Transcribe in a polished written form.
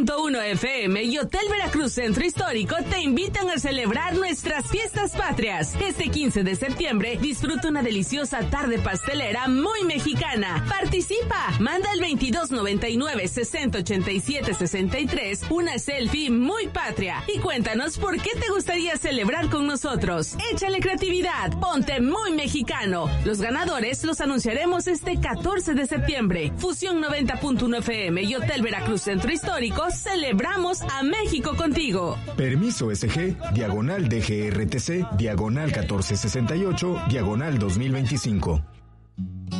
90.1 FM y Hotel Veracruz Centro Histórico te invitan a celebrar nuestras fiestas patrias. Este 15 de septiembre disfruta una deliciosa tarde pastelera muy mexicana. Participa, manda al 2299-6087-63 una selfie muy patria y cuéntanos por qué te gustaría celebrar con nosotros. Échale creatividad, ponte muy mexicano. Los ganadores los anunciaremos este 14 de septiembre. Fusión 90.1 FM y Hotel Veracruz Centro Histórico, celebramos a México contigo. Permiso SG, diagonal DGRTC, diagonal 1468, diagonal 2025.